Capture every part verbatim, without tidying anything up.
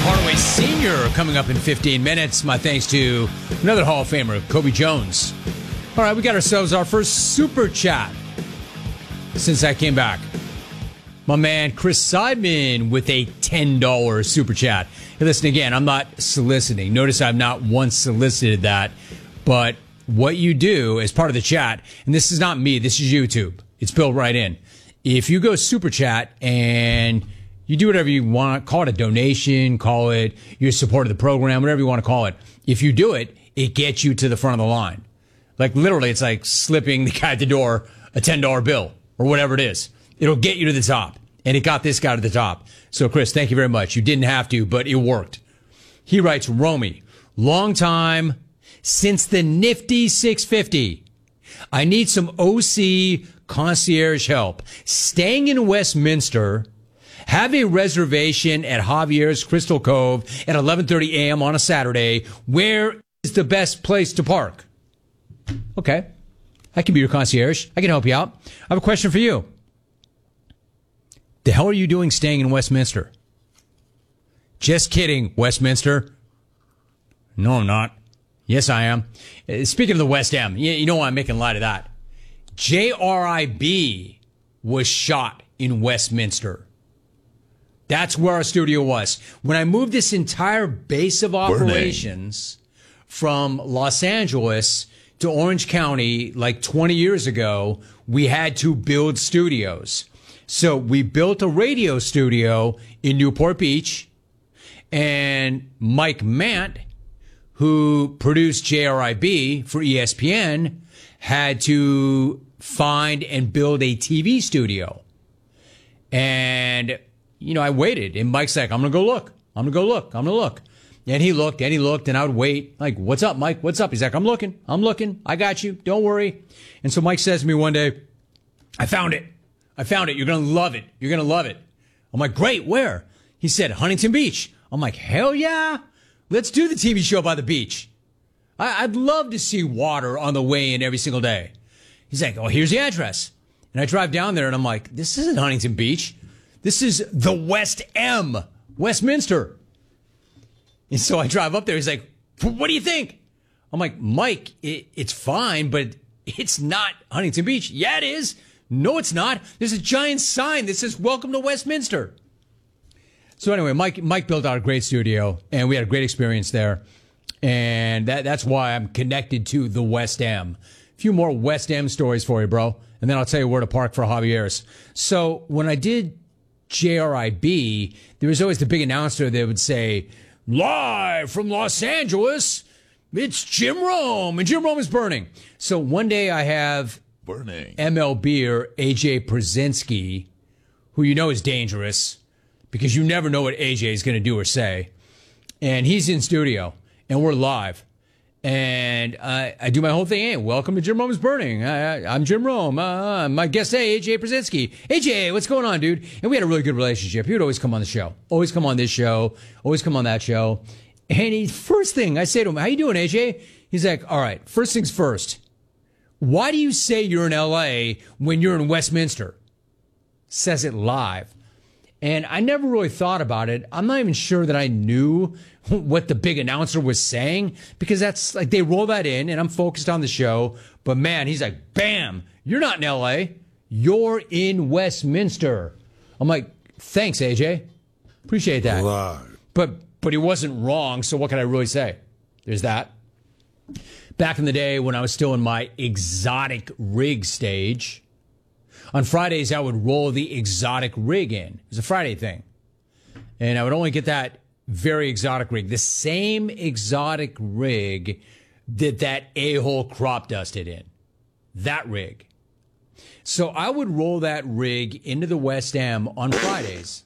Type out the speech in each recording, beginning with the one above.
Hardaway Senior coming up in fifteen minutes. My thanks to another Hall of Famer, Kobe Jones. All right, we got ourselves our first super chat since I came back. My man, Chris Seidman, with a ten dollars super chat. Hey, listen, again, I'm not soliciting. Notice I've not once solicited that. But what you do as part of the chat, and this is not me, this is YouTube. It's built right in. If you go super chat and you do whatever you want, call it a donation, call it your support of the program, whatever you want to call it. If you do it, it gets you to the front of the line. Like literally, it's like slipping the guy at the door a ten dollar bill or whatever it is. It'll get you to the top. And it got this guy to the top. So, Chris, thank you very much. You didn't have to, but it worked. He writes, Romy, long time since the nifty six fifty. I need some O C concierge help. Staying in Westminster, have a reservation at Javier's Crystal Cove at eleven thirty a.m. on a Saturday. Where is the best place to park? Okay. I can be your concierge. I can help you out. I have a question for you. The hell are you doing staying in Westminster? Just kidding, Westminster. No, I'm not. Yes, I am. Uh, speaking of the West End, you, you know why I'm making light of that. J R I B was shot in Westminster. That's where our studio was. When I moved this entire base of operations Burning. from Los Angeles to Orange County like twenty years ago, we had to build studios. So we built a radio studio in Newport Beach, and Mike Mant, who produced J R I B for E S P N, had to find and build a T V studio. And, you know, I waited, and Mike's like, I'm going to go look. I'm going to go look. I'm going to look. And he looked, and he looked, and I would wait. Like, what's up, Mike? What's up? He's like, I'm looking. I'm looking. I got you. Don't worry. And so Mike says to me one day, I found it. I found it. You're going to love it. You're going to love it. I'm like, great. Where? He said, Huntington Beach. I'm like, hell yeah. Let's do the T V show by the beach. I- I'd love to see water on the way in every single day. He's like, oh, here's the address. And I drive down there, and I'm like, this isn't Huntington Beach. This is the West M, Westminster. And so I drive up there. He's like, what do you think? I'm like, Mike, it, it's fine, but it's not Huntington Beach. Yeah, it is. No, it's not. There's a giant sign that says, welcome to Westminster. So anyway, Mike Mike built out a great studio, and we had a great experience there. And that that's why I'm connected to the West End. A few more West End stories for you, bro. And then I'll tell you where to park for Javier's. So when I did J R I B, there was always the big announcer that would say, live from Los Angeles, it's Jim Rome, and Jim Rome is burning. So one day I have burning M L B or A J Przinsky, who you know is dangerous because you never know what A J is going to do or say. And he's in studio, and we're live. And I, I do my whole thing. Hey, welcome to Jim Rome is Burning. I, I, I'm Jim Rome. Uh, my guest today, A J Przinsky. A J, what's going on, dude? And we had a really good relationship. He would always come on the show. Always come on this show. Always come on that show. And he, first thing I say to him, how you doing, A J? He's like, all right, first things first. Why do you say you're in L A when you're in Westminster? Says it live. And I never really thought about it. I'm not even sure that I knew what the big announcer was saying, because that's like they roll that in and I'm focused on the show. But man, he's like, bam, you're not in L A. You're in Westminster. I'm like, thanks, A J. Appreciate that. Live. But but he wasn't wrong. So what can I really say? There's that. Back in the day when I was still in my exotic rig stage, on Fridays I would roll the exotic rig in. It was a Friday thing. And I would only get that very exotic rig, the same exotic rig that that a-hole crop dusted in. That rig. So I would roll that rig into the West End on Fridays.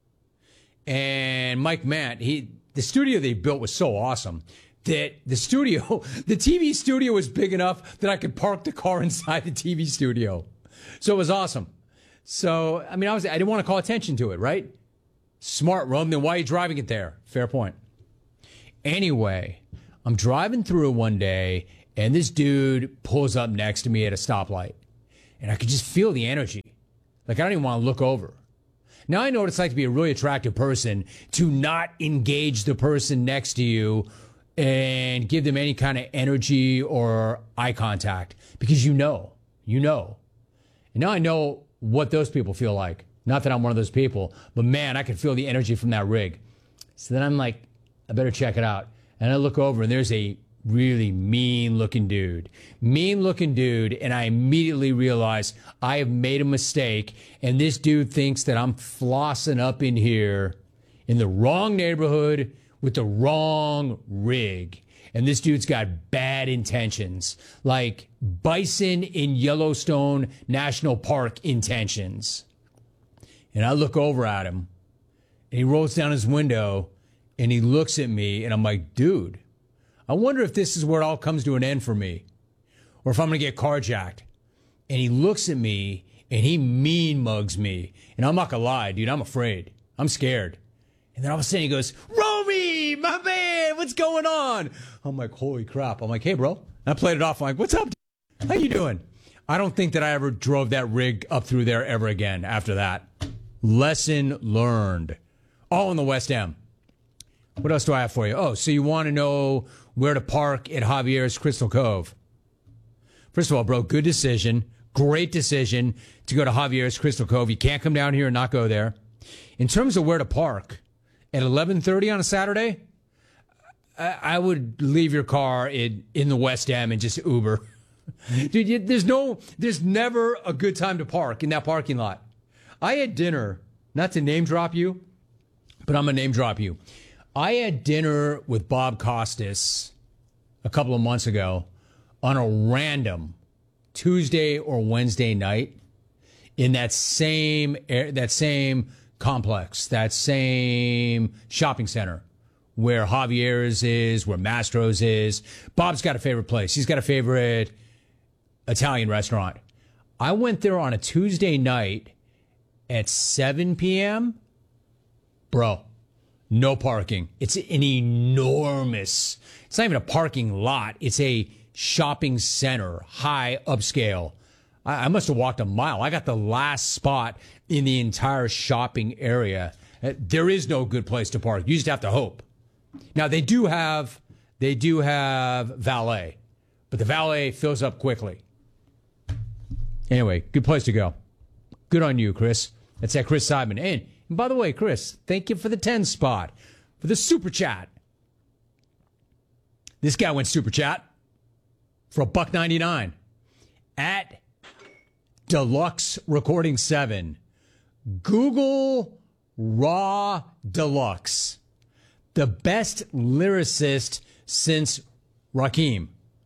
And Mike Mant, he the studio they built was so awesome that the studio, the T V studio was big enough that I could park the car inside the T V studio. So it was awesome. So, I mean, I was I didn't want to call attention to it, right? Smart, Rome. Then why are you driving it there? Fair point. Anyway, I'm driving through one day, and this dude pulls up next to me at a stoplight. And I could just feel the energy. Like, I don't even want to look over. Now I know what it's like to be a really attractive person, to not engage the person next to you and give them any kind of energy or eye contact, because you know, you know. And now I know what those people feel like. Not that I'm one of those people, but man, I can feel the energy from that rig. So then I'm like, I better check it out. And I look over and there's a really mean looking dude. Mean looking dude. And I immediately realize I have made a mistake. And this dude thinks that I'm flossing up in here in the wrong neighborhood with the wrong rig. And this dude's got bad intentions, like bison in Yellowstone National Park intentions. And I look over at him and he rolls down his window and he looks at me and I'm like, dude, I wonder if this is where it all comes to an end for me, or if I'm going to get carjacked. And he looks at me and he mean mugs me. And I'm not going to lie, dude, I'm afraid. I'm scared. And then all of a sudden he goes, Romy, my man, what's going on? I'm like, holy crap. I'm like, hey, bro. And I played it off. I'm like, what's up? Dude? How you doing? I don't think that I ever drove that rig up through there ever again after that. Lesson learned. All in the West End. What else do I have for you? Oh, so you want to know where to park at Javier's Crystal Cove. First of all, bro, good decision. Great decision to go to Javier's Crystal Cove. You can't come down here and not go there. In terms of where to park, at eleven thirty on a Saturday, I, I would leave your car in, in the West End and just Uber. Dude, you, there's no, there's never a good time to park in that parking lot. I had dinner, not to name drop you, but I'm going to name drop you. I had dinner with Bob Costas a couple of months ago on a random Tuesday or Wednesday night in that same that same complex, that same shopping center where Javier's is, where Mastro's is. Bob's got a favorite place. He's got a favorite Italian restaurant. I went there on a Tuesday night at seven p.m. Bro. No parking. It's an enormous, it's not even a parking lot. It's a shopping center, high upscale. I, I must have walked a mile. I got the last spot in the entire shopping area. Uh, there is no good place to park. You just have to hope. Now they do have, they do have valet, but the valet fills up quickly. Anyway, good place to go. Good on you, Chris. That's that Chris Simon. And And by the way, Chris, thank you for the ten spot, for the super chat. This guy went super chat for a buck ninety-nine at Deluxe Recording seven. Google Raw Deluxe, the best lyricist since Rakim.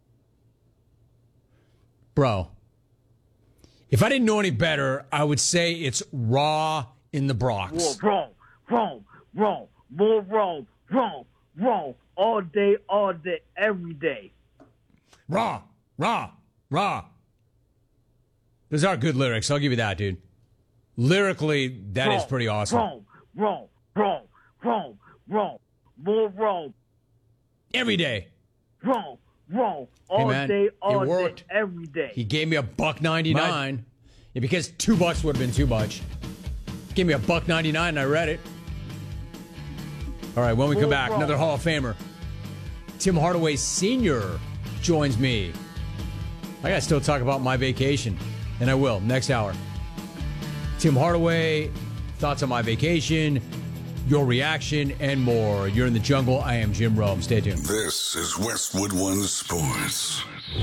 Bro, if I didn't know any better, I would say it's Raw in the Bronx. Wrong, wrong, wrong, more wrong, wrong, wrong, all day, all day, every day. Raw, raw, raw. Those are good lyrics. I'll give you that, dude. Lyrically, that wrong, is pretty awesome. Wrong, wrong, wrong, wrong, wrong, more wrong. Every day. Wrong, wrong, all hey man, day, all it worked. day, every day. He gave me a buck ninety-nine. Yeah, because two bucks would have been too much. Give me a buck ninety-nine and I read it. All right, when we come back, another Hall of Famer. Tim Hardaway Senior joins me. I got to still talk about my vacation, and I will next hour. Tim Hardaway, thoughts on my vacation, your reaction, and more. You're in the jungle. I am Jim Rome. Stay tuned. This is Westwood One Sports.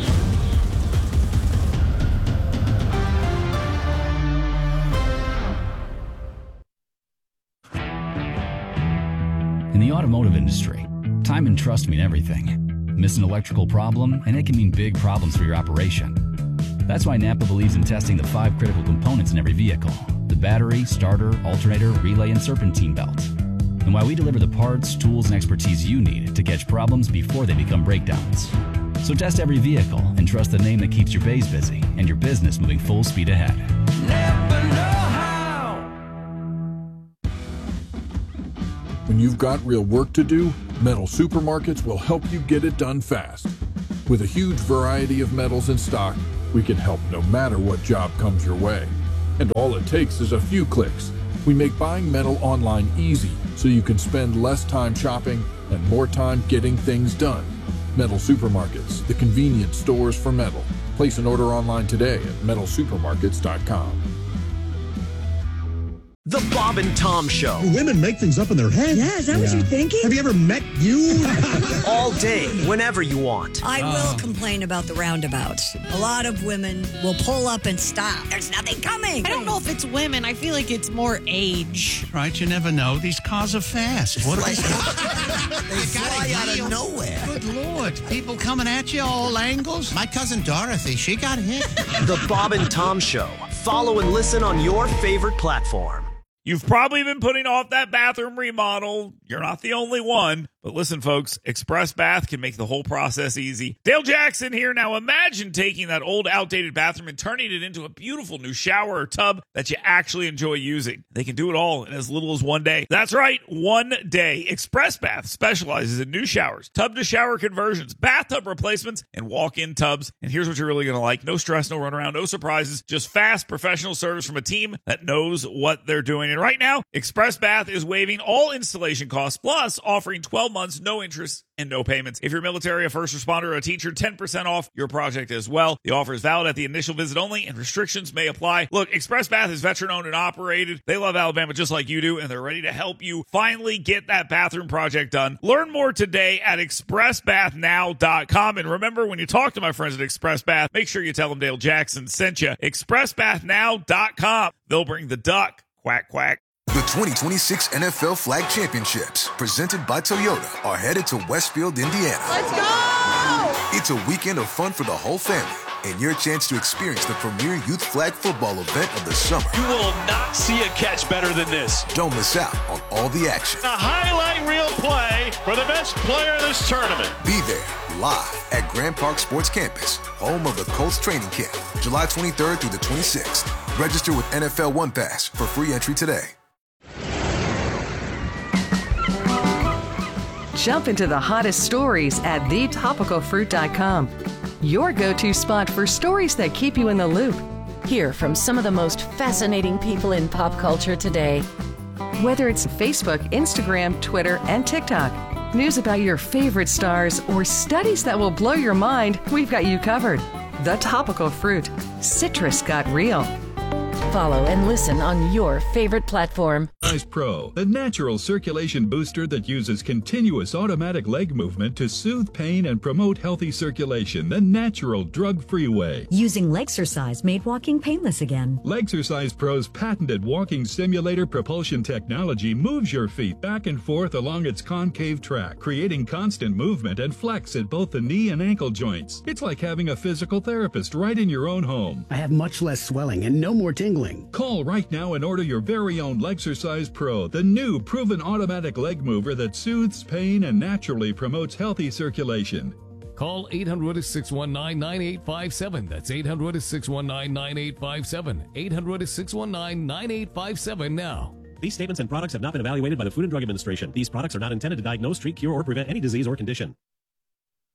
In the automotive industry, time and trust mean everything. Miss an electrical problem, and it can mean big problems for your operation. That's why Napa believes in testing the five critical components in every vehicle: the battery, starter, alternator, relay, and serpentine belt. And why we deliver the parts, tools, and expertise you need to catch problems before they become breakdowns. So test every vehicle and trust the name that keeps your bays busy and your business moving full speed ahead. Napa know-how. When you've got real work to do, Metal Supermarkets will help you get it done fast. With a huge variety of metals in stock, we can help no matter what job comes your way. And all it takes is a few clicks. We make buying metal online easy so you can spend less time shopping and more time getting things done. Metal Supermarkets, the convenience stores for metal. Place an order online today at metal supermarkets dot com. The Bob and Tom Show. Women make things up in their head. Yeah, is that yeah. what you're thinking? Have you ever met you? All day, whenever you want. I will complain about the roundabouts. A lot of women will pull up and stop. There's nothing coming. I don't know if it's women. I feel like it's more age. Right, you never know. These cars are fast. What They fly out of nowhere. Good Lord. People coming at you all angles. My cousin Dorothy, she got hit. The Bob and Tom Show. Follow and listen on your favorite platform. You've probably been putting off that bathroom remodel. You're not the only one. But listen, folks, Express Bath can make the whole process easy. Dale Jackson here. Now imagine taking that old, outdated bathroom and turning it into a beautiful new shower or tub that you actually enjoy using. They can do it all in as little as one day. That's right, one day. Express Bath specializes in new showers, tub-to-shower conversions, bathtub replacements, and walk-in tubs. And here's what you're really going to like. No stress, no runaround, no surprises. Just fast, professional service from a team that knows what they're doing. And right now, Express Bath is waiving all installation costs, plus offering twelve months, no interest, and no payments. If you're military, a first responder, or a teacher, ten percent off your project as well. The offer is valid at the initial visit only, and restrictions may apply. Look, Express Bath is veteran-owned and operated. They love Alabama just like you do, and they're ready to help you finally get that bathroom project done. Learn more today at express bath now dot com. And remember, when you talk to my friends at Express Bath, make sure you tell them Dale Jackson sent you. express bath now dot com. They'll bring the duck. Quack, quack. The twenty twenty-six N F L Flag Championships, presented by Toyota, are headed to Westfield, Indiana. Let's go! It's a weekend of fun for the whole family, and your chance to experience the premier youth flag football event of the summer. You will not see a catch better than this. Don't miss out on all the action. A highlight reel play for the best player in this tournament. Be there, live at Grand Park Sports Campus, home of the Colts training camp, July twenty-third through the twenty-sixth. Register with N F L One Pass for free entry today. Jump into the hottest stories at the topical fruit dot com. Your go-to spot for stories that keep you in the loop. Hear from some of the most fascinating people in pop culture today. Whether it's Facebook, Instagram, Twitter, and TikTok, news about your favorite stars, or studies that will blow your mind, we've got you covered. The Topical Fruit. Citrus got real. Follow and listen on your favorite platform. Pro, the natural circulation booster that uses continuous automatic leg movement to soothe pain and promote healthy circulation, the natural drug-free way. Using Legsercise made walking painless again. Legsercise Pro's patented walking simulator propulsion technology moves your feet back and forth along its concave track, creating constant movement and flex at both the knee and ankle joints. It's like having a physical therapist right in your own home. I have much less swelling and no more tingling. Call right now and order your very own Legsercise Pro, the new proven automatic leg mover that soothes pain and naturally promotes healthy circulation. Call eight hundred, six one nine, nine eight five seven. That's eight hundred, six one nine, nine eight five seven. eight hundred, six one nine, nine eight five seven now. These statements and products have not been evaluated by the Food and Drug Administration. These products are not intended to diagnose, treat, cure, or prevent any disease or condition.